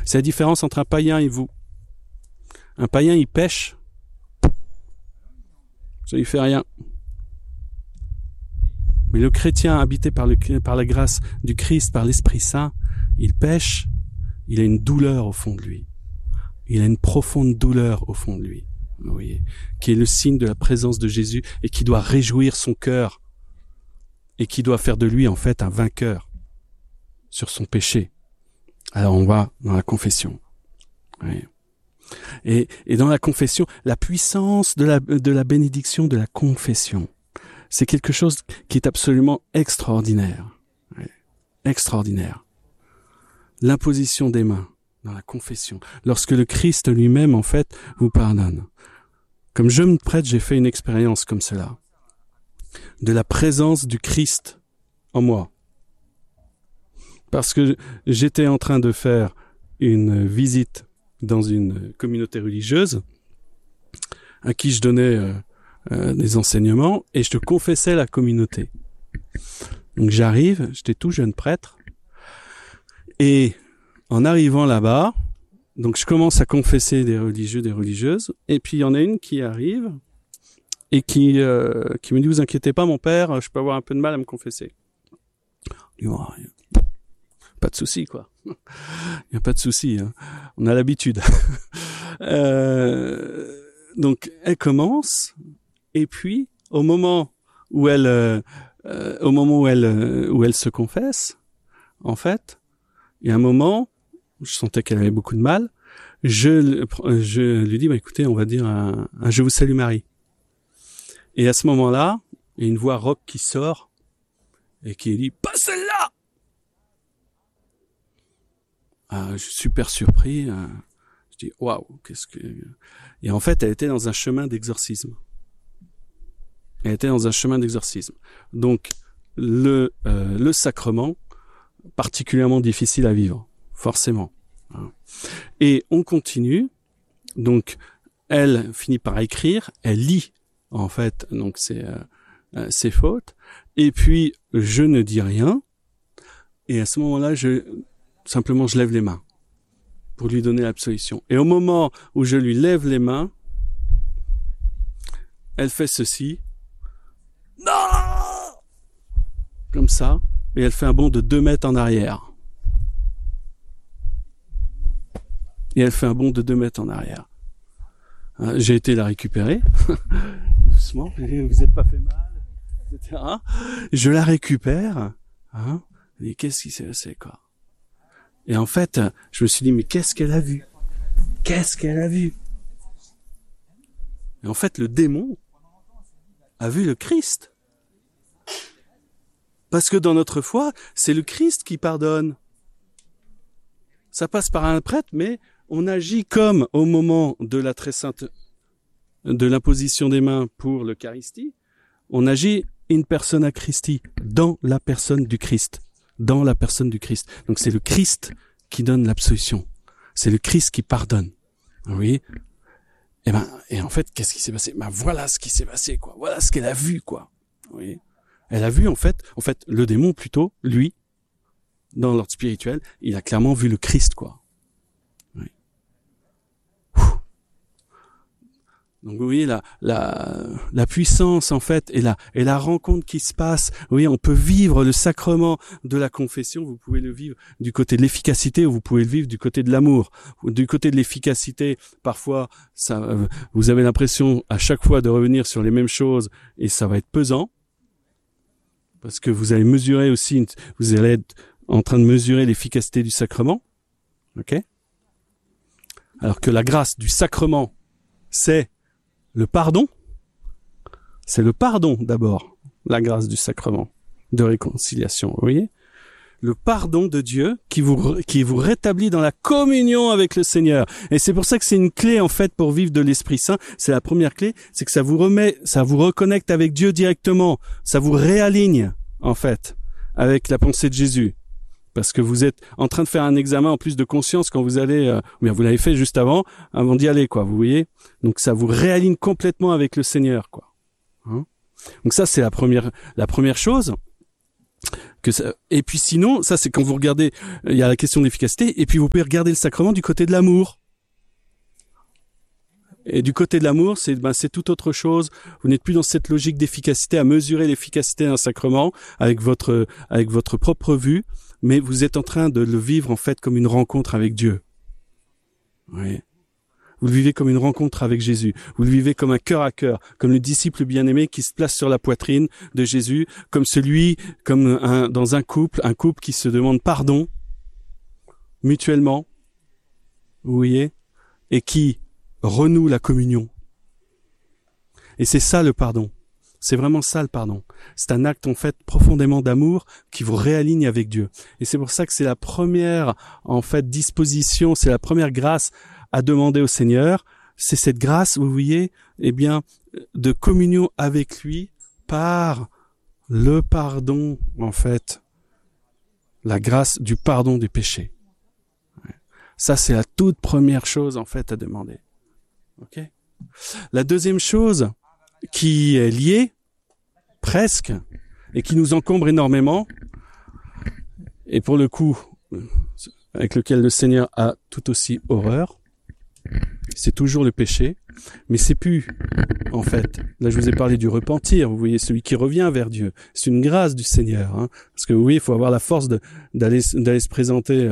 C'est la différence entre un païen et vous. Un païen, il pêche. Ça lui fait rien. Mais le chrétien habité par la grâce du Christ, par l'Esprit Saint, il pêche, il a une douleur au fond de lui. Il a une profonde douleur au fond de lui, vous voyez, qui est le signe de la présence de Jésus et qui doit réjouir son cœur et qui doit faire de lui en fait un vainqueur sur son péché. Alors on va dans la confession. Oui. Et dans la confession, la puissance de la bénédiction de la confession, c'est quelque chose qui est absolument extraordinaire. Oui. Extraordinaire. L'imposition des mains dans la confession, lorsque le Christ lui-même, en fait, vous pardonne. Comme jeune prêtre, j'ai fait une expérience comme cela, de la présence du Christ en moi. Parce que j'étais en train de faire une visite dans une communauté religieuse à qui je donnais des enseignements et je confessais la communauté. Donc j'arrive, j'étais tout jeune prêtre, et en arrivant là-bas, donc je commence à confesser des religieux, des religieuses, et puis il y en a une qui arrive et qui me dit « Vous inquiétez pas, mon père, je peux avoir un peu de mal à me confesser. » Je dis oh, « Pas de souci, quoi. Il n'y a pas de souci, hein. On a l'habitude. » Donc elle commence, et puis au moment où elle se confesse, en fait, il y a un moment, je sentais qu'elle avait beaucoup de mal, je lui dis, écoutez, on va dire un Je vous salue Marie. Et à ce moment-là, il y a une voix rauque qui sort et qui dit, pas celle-là! Je suis super surpris. Je dis, waouh, qu'est-ce que... Et en fait, elle était dans un chemin d'exorcisme. Donc, le sacrement, particulièrement difficile à vivre, forcément. Et on continue, donc elle finit par écrire, elle lit en fait donc ses fautes, et puis je ne dis rien, et à ce moment-là, je lève les mains pour lui donner l'absolution. Et au moment où je lui lève les mains, elle fait ceci, non, comme ça, et elle fait un bond de 2 mètres en arrière. J'ai été la récupérer, doucement, vous n'êtes pas fait mal, etc. Je la récupère, et qu'est-ce qui s'est passé, quoi? Et en fait, je me suis dit, mais qu'est-ce qu'elle a vu? Et en fait, le démon a vu le Christ. Parce que dans notre foi, c'est le Christ qui pardonne. Ça passe par un prêtre, mais on agit comme au moment de la très sainte, de l'imposition des mains pour l'Eucharistie. On agit in persona Christi, dans la personne du Christ. Donc c'est le Christ qui donne l'absolution. C'est le Christ qui pardonne. Oui. Et en fait, qu'est-ce qui s'est passé? Voilà ce qui s'est passé, quoi. Voilà ce qu'elle a vu, quoi. Oui. Elle a vu, en fait, le démon, plutôt, lui, dans l'ordre spirituel, il a clairement vu le Christ, quoi. Oui. Donc, vous voyez, la puissance, en fait, et la rencontre qui se passe. Vous voyez, on peut vivre le sacrement de la confession. Vous pouvez le vivre du côté de l'efficacité, ou vous pouvez le vivre du côté de l'amour. Du côté de l'efficacité, parfois, vous avez l'impression, à chaque fois, de revenir sur les mêmes choses, et ça va être pesant. Parce que vous allez mesurer aussi, vous allez être en train de mesurer l'efficacité du sacrement. Ok? Alors que la grâce du sacrement, c'est le pardon. C'est le pardon d'abord, la grâce du sacrement de réconciliation. Vous voyez? Le pardon de Dieu qui vous rétablit dans la communion avec le Seigneur. Et c'est pour ça que c'est une clé, en fait, pour vivre de l'Esprit Saint. C'est la première clé, c'est que ça vous reconnecte avec Dieu directement. Ça vous réaligne, en fait, avec la pensée de Jésus. Parce que vous êtes en train de faire un examen en plus de conscience quand vous allez, ou bien vous l'avez fait juste avant d'y aller, quoi, vous voyez? Donc ça vous réaligne complètement avec le Seigneur, quoi. Donc ça, c'est la première chose Et puis sinon, ça c'est quand vous regardez, il y a la question de l'efficacité, et puis vous pouvez regarder le sacrement du côté de l'amour. Et du côté de l'amour, c'est tout autre chose. Vous n'êtes plus dans cette logique d'efficacité, à mesurer l'efficacité d'un sacrement avec votre propre vue, mais vous êtes en train de le vivre en fait comme une rencontre avec Dieu. Oui. Vous le vivez comme une rencontre avec Jésus. Vous le vivez comme un cœur à cœur, comme le disciple bien-aimé qui se place sur la poitrine de Jésus, dans un couple qui se demande pardon mutuellement. Vous voyez, et qui renoue la communion. Et c'est ça le pardon. C'est vraiment ça le pardon. C'est un acte en fait profondément d'amour qui vous réaligne avec Dieu. Et c'est pour ça que c'est la première en fait disposition, c'est la première grâce à demander au Seigneur. C'est cette grâce, vous voyez, de communion avec lui par le pardon en fait, la grâce du pardon des péchés. Ça c'est la toute première chose en fait à demander. Ok. La deuxième chose qui est liée, presque, et qui nous encombre énormément, et pour le coup, avec lequel le Seigneur a tout aussi horreur, c'est toujours le péché, mais c'est plus, en fait, là je vous ai parlé du repentir, vous voyez, celui qui revient vers Dieu, c'est une grâce du Seigneur, hein, parce que vous voyez, il faut avoir la force d'aller se présenter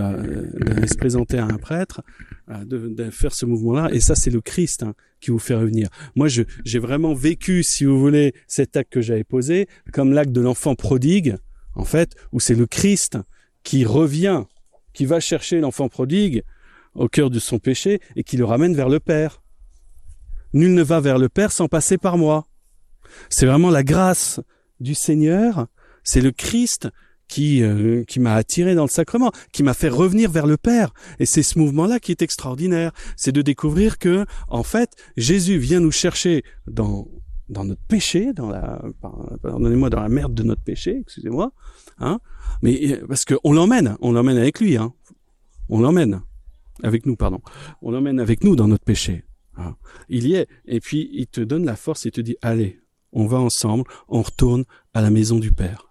à un prêtre, de faire ce mouvement-là, et ça c'est le Christ qui vous fait revenir. Moi j'ai vraiment vécu, si vous voulez, cet acte que j'avais posé, comme l'acte de l'enfant prodigue, en fait, où c'est le Christ qui revient, qui va chercher l'enfant prodigue au cœur de son péché et qui le ramène vers le Père. Nul ne va vers le Père sans passer par moi. C'est vraiment la grâce du Seigneur, c'est le Christ qui m'a attiré dans le sacrement, qui m'a fait revenir vers le Père. Et c'est ce mouvement-là qui est extraordinaire. C'est de découvrir que, en fait, Jésus vient nous chercher dans notre péché, pardonnez-moi, dans la merde de notre péché, excusez-moi, hein, mais parce que on l'emmène avec lui, hein. On l'emmène avec nous, pardon. On l'emmène avec nous dans notre péché. Hein. Il y est. Et puis, il te donne la force et te dit, allez, on va ensemble, on retourne à la maison du Père.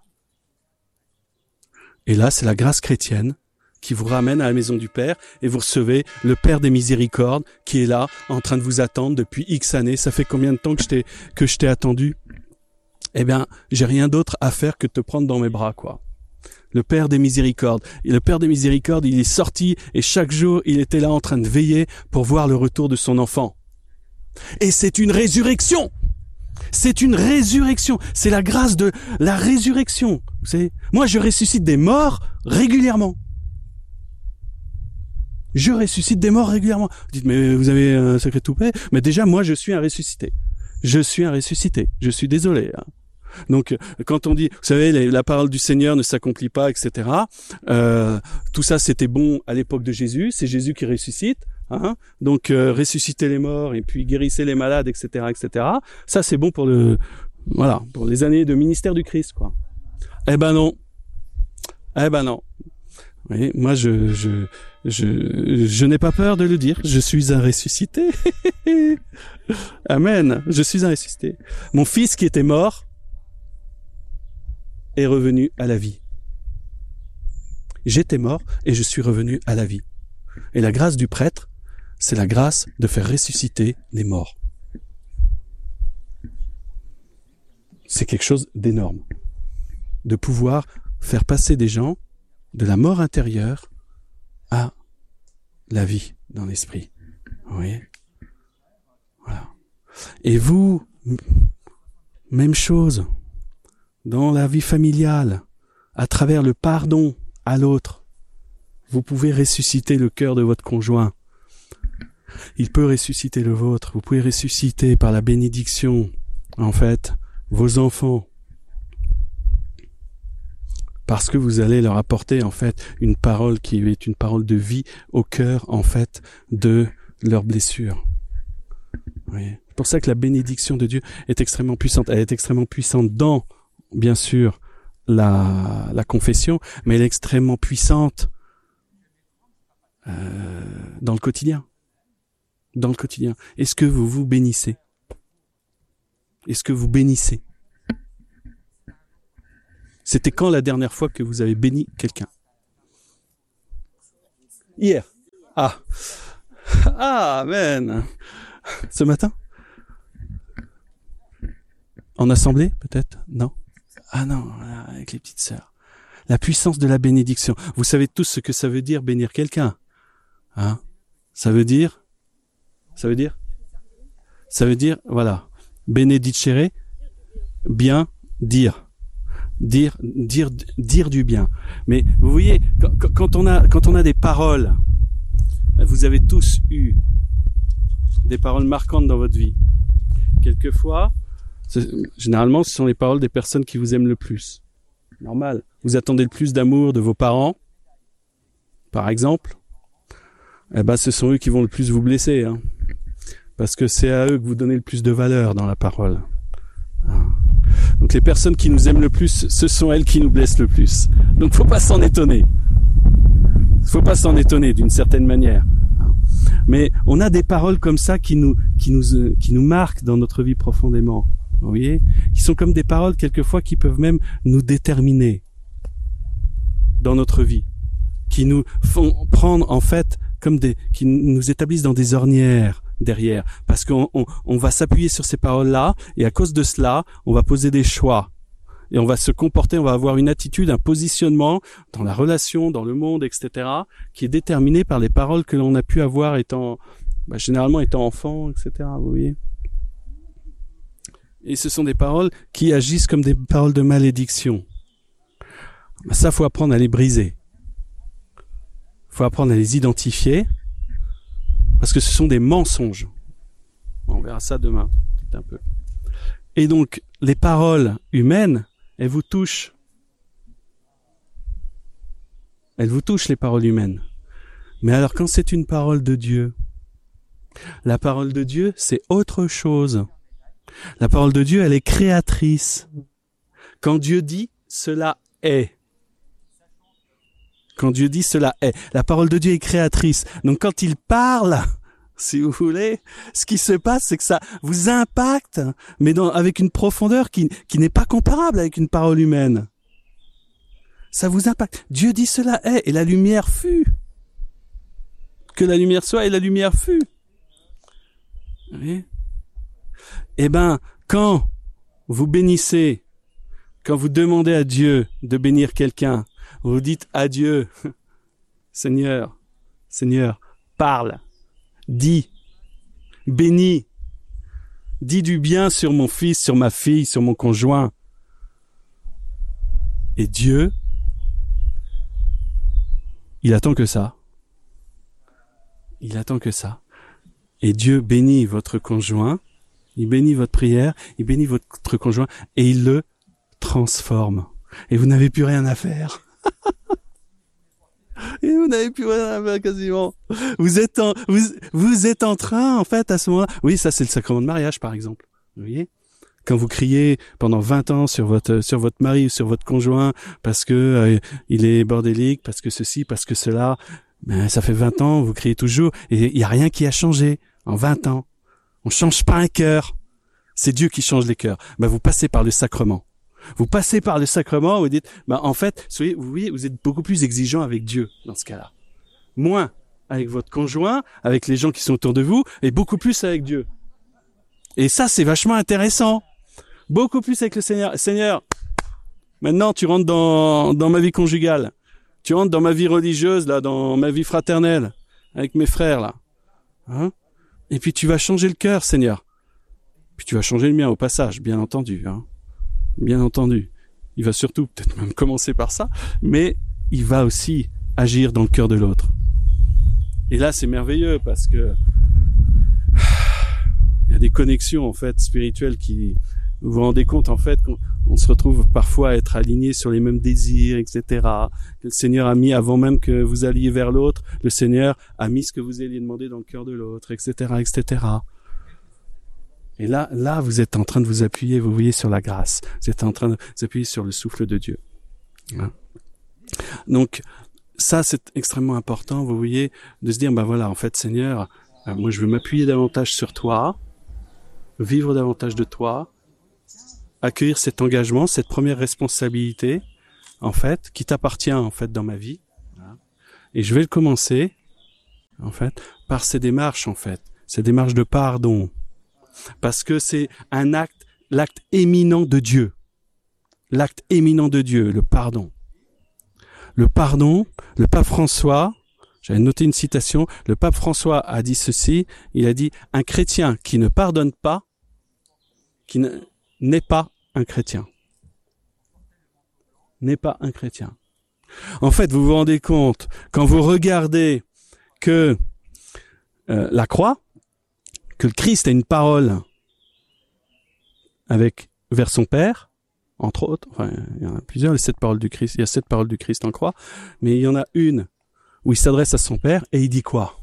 Et là, c'est la grâce chrétienne qui vous ramène à la maison du Père et vous recevez le Père des miséricordes qui est là, en train de vous attendre depuis X années. Ça fait combien de temps que je t'ai attendu? Eh bien, j'ai rien d'autre à faire que de te prendre dans mes bras, quoi. Le Père des miséricordes. Et le Père des miséricordes, il est sorti et chaque jour, il était là en train de veiller pour voir le retour de son enfant. Et c'est une résurrection! C'est une résurrection. C'est la grâce de la résurrection. Vous savez, moi, je ressuscite des morts régulièrement. Je ressuscite des morts régulièrement. Vous dites, mais vous avez un secret de toupet? Mais déjà, moi, je suis un ressuscité. Je suis un ressuscité. Je suis désolé. Hein. Donc, quand on dit, vous savez, la parole du Seigneur ne s'accomplit pas, etc. Tout ça, c'était bon à l'époque de Jésus. C'est Jésus qui ressuscite. Hein, donc ressusciter les morts et puis guérissez les malades, etc., etc. Ça c'est bon pour pour les années de ministère du Christ, quoi. Eh ben non. Vous voyez, moi je n'ai pas peur de le dire. Je suis un ressuscité. Amen. Je suis un ressuscité. Mon fils qui était mort est revenu à la vie. J'étais mort et je suis revenu à la vie. Et la grâce du prêtre, c'est la grâce de faire ressusciter les morts. C'est quelque chose d'énorme. De pouvoir faire passer des gens de la mort intérieure à la vie dans l'esprit. Vous voyez ? Voilà. Et vous, même chose, dans la vie familiale, à travers le pardon à l'autre, vous pouvez ressusciter le cœur de votre conjoint. Il peut ressusciter le vôtre. Vous pouvez ressusciter par la bénédiction, en fait, vos enfants. Parce que vous allez leur apporter, en fait, une parole qui est une parole de vie au cœur, en fait, de leurs blessures. Oui. C'est pour ça que la bénédiction de Dieu est extrêmement puissante. Elle est extrêmement puissante dans, bien sûr, la confession, mais elle est extrêmement puissante dans le quotidien. Dans le quotidien. Est-ce que vous vous bénissez? Est-ce que vous bénissez? C'était quand la dernière fois que vous avez béni quelqu'un? Hier. Ah. Ah, amen. Ce matin? En assemblée, peut-être? Non? Ah non, avec les petites sœurs. La puissance de la bénédiction. Vous savez tous ce que ça veut dire bénir quelqu'un. Hein? Ça veut dire, voilà. Benedicere, bien dire. Dire du bien. Mais vous voyez, quand on a des paroles, vous avez tous eu des paroles marquantes dans votre vie. Quelquefois, généralement, ce sont les paroles des personnes qui vous aiment le plus. Normal. Vous attendez le plus d'amour de vos parents, par exemple. Eh ben, ce sont eux qui vont le plus vous blesser, hein. Parce que c'est à eux que vous donnez le plus de valeur dans la parole. Donc les personnes qui nous aiment le plus, ce sont elles qui nous blessent le plus. Donc faut pas s'en étonner. Faut pas s'en étonner d'une certaine manière. Mais on a des paroles comme ça qui nous marquent dans notre vie profondément. Vous voyez, qui sont comme des paroles quelquefois qui peuvent même nous déterminer dans notre vie, qui nous font prendre en fait qui nous établissent dans des ornières derrière, parce qu'on va s'appuyer sur ces paroles-là, et à cause de cela, on va poser des choix, et on va se comporter, on va avoir une attitude, un positionnement dans la relation, dans le monde, etc., qui est déterminé par les paroles que l'on a pu avoir généralement étant enfant, etc., vous voyez. Et ce sont des paroles qui agissent comme des paroles de malédiction. Ça, faut apprendre à les briser. Faut apprendre à les identifier, parce que ce sont des mensonges. On verra ça demain, un peu. Et donc, les paroles humaines, elles vous touchent. Elles vous touchent, les paroles humaines. Mais alors, quand c'est une parole de Dieu, la parole de Dieu, c'est autre chose. La parole de Dieu, elle est créatrice. Quand Dieu dit, cela est. Quand Dieu dit, cela est. La parole de Dieu est créatrice. Donc quand il parle, si vous voulez, ce qui se passe, c'est que ça vous impacte, mais avec une profondeur qui n'est pas comparable avec une parole humaine. Ça vous impacte. Dieu dit, cela est, et la lumière fut. Que la lumière soit, et la lumière fut. Vous voyez ? Eh ben, quand vous bénissez, quand vous demandez à Dieu de bénir quelqu'un, vous dites à Dieu, Seigneur, parle, dis, bénis, dis du bien sur mon fils, sur ma fille, sur mon conjoint. Et Dieu, il attend que ça. Il attend que ça. Et Dieu bénit votre conjoint, il bénit votre prière, il bénit votre conjoint, et il le transforme. Et vous n'avez plus rien à faire. Et vous n'avez plus rien à faire quasiment. Vous êtes en train, en fait, à ce moment-là. Oui, ça c'est le sacrement de mariage, par exemple. Vous voyez ? Quand vous criez pendant 20 ans sur votre mari ou sur votre conjoint parce que il est bordélique, parce que ceci, parce que cela, ben ça fait 20 ans, vous criez toujours et il y a rien qui a changé en 20 ans. On change pas un cœur. C'est Dieu qui change les cœurs. Ben vous passez par le sacrement. Vous passez par le sacrement, vous dites, en fait, vous voyez, vous êtes beaucoup plus exigeant avec Dieu dans ce cas-là. Moins avec votre conjoint, avec les gens qui sont autour de vous, et beaucoup plus avec Dieu. Et ça, c'est vachement intéressant. Beaucoup plus avec le Seigneur. Seigneur, maintenant, tu rentres dans ma vie conjugale. Tu rentres dans ma vie religieuse, là, dans ma vie fraternelle, avec mes frères, là. Hein? Et puis, tu vas changer le cœur, Seigneur. Puis, tu vas changer le mien au passage, bien entendu, hein. Bien entendu. Il va surtout peut-être même commencer par ça, mais il va aussi agir dans le cœur de l'autre. Et là, c'est merveilleux parce que il y a des connexions en fait spirituelles qui vous vous rendez compte en fait qu'on se retrouve parfois à être alignés sur les mêmes désirs, etc. Que le Seigneur a mis avant même que vous alliez vers l'autre, le Seigneur a mis ce que vous alliez demander dans le cœur de l'autre, etc., etc. Et là, vous êtes en train de vous appuyer, vous voyez, sur la grâce. Vous êtes en train de vous appuyer sur le souffle de Dieu. Donc, ça, c'est extrêmement important, vous voyez, de se dire, voilà, en fait, Seigneur, moi, je veux m'appuyer davantage sur toi, vivre davantage de toi, accueillir cet engagement, cette première responsabilité, en fait, qui t'appartient, en fait, dans ma vie. Et je vais le commencer, en fait, par ces démarches, en fait. Ces démarches de pardon. Parce que c'est l'acte éminent de Dieu. L'acte éminent de Dieu, le pardon. Le pardon, le pape François, j'avais noté une citation, le pape François a dit ceci, il a dit « Un chrétien qui ne pardonne pas, n'est pas un chrétien. » N'est pas un chrétien. En fait, vous vous rendez compte, quand vous regardez que la croix, que le Christ a une parole vers son Père, entre autres, enfin, il y en a plusieurs, les 7 paroles du Christ, il y a 7 paroles du Christ en croix, mais il y en a une où il s'adresse à son Père et il dit quoi?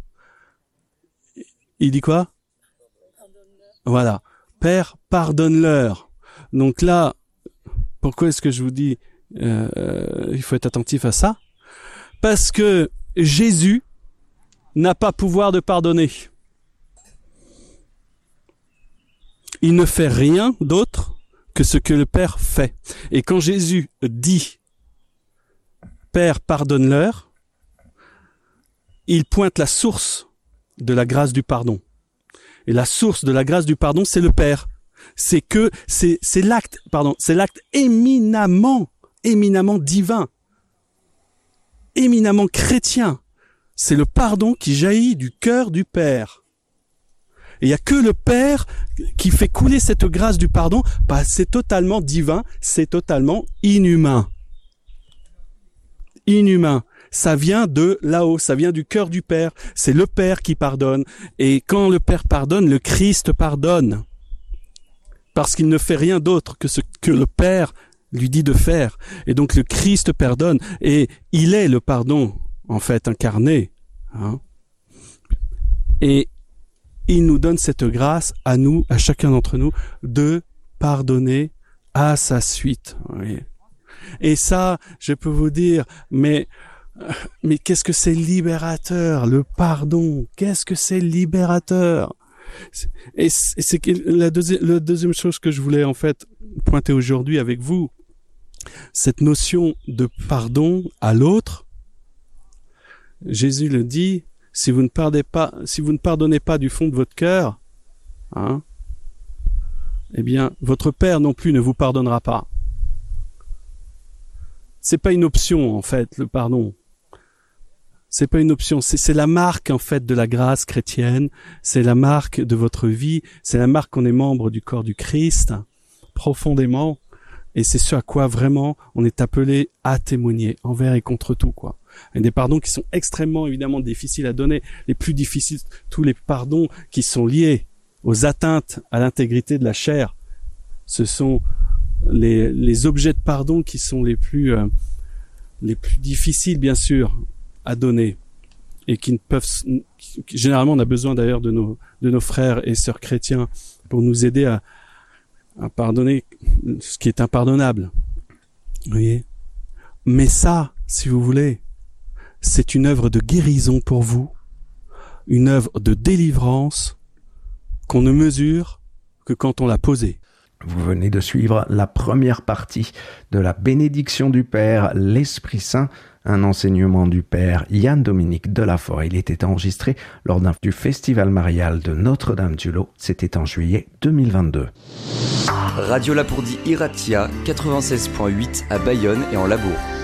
Il dit quoi? Voilà. Père, pardonne-leur. Donc là, pourquoi est-ce que je vous dis il faut être attentif à ça? Parce que Jésus n'a pas pouvoir de pardonner. Il ne fait rien d'autre que ce que le Père fait. Et quand Jésus dit « Père, pardonne-leur », il pointe la source de la grâce du pardon. Et la source de la grâce du pardon, c'est le Père. C'est l'acte éminemment divin, éminemment chrétien. C'est le pardon qui jaillit du cœur du Père. Et il n'y a que le Père qui fait couler cette grâce du pardon. Bah, c'est totalement divin, c'est totalement inhumain. Inhumain. Ça vient de là-haut, ça vient du cœur du Père. C'est le Père qui pardonne. Et quand le Père pardonne, le Christ pardonne. Parce qu'il ne fait rien d'autre que ce que le Père lui dit de faire. Et donc le Christ pardonne. Et il est le pardon, en fait, incarné. Hein. Et il nous donne cette grâce à nous, à chacun d'entre nous, de pardonner à sa suite. Oui. Et ça, je peux vous dire, mais qu'est-ce que c'est libérateur, le pardon? Qu'est-ce que c'est libérateur? Et c'est la deuxième chose que je voulais en fait pointer aujourd'hui avec vous, cette notion de pardon à l'autre. Jésus le dit, si vous ne pardonnez pas du fond de votre cœur, hein, eh bien, votre Père non plus ne vous pardonnera pas. C'est pas une option, en fait, le pardon. C'est pas une option. C'est la marque, en fait, de la grâce chrétienne. C'est la marque de votre vie. C'est la marque qu'on est membre du corps du Christ, profondément. Et c'est ce à quoi vraiment on est appelé à témoigner envers et contre tout, quoi. Et des pardons qui sont extrêmement, évidemment, difficiles à donner. Les plus difficiles, tous les pardons qui sont liés aux atteintes à l'intégrité de la chair. Ce sont les objets de pardon qui sont les plus difficiles, bien sûr, à donner. Et qui ne peuvent, généralement, on a besoin d'ailleurs de nos frères et sœurs chrétiens pour nous aider à pardonner ce qui est impardonnable. Vous voyez? Mais ça, si vous voulez, c'est une œuvre de guérison pour vous, une œuvre de délivrance qu'on ne mesure que quand on l'a posée. Vous venez de suivre la première partie de la bénédiction du Père, l'Esprit Saint, un enseignement du Père Yann-Dominique Delafort. Il était enregistré lors du Festival marial de Notre-Dame-du-Lot. C'était en juillet 2022. Radio Lapourdie Iratia, 96.8 à Bayonne et en Labourd.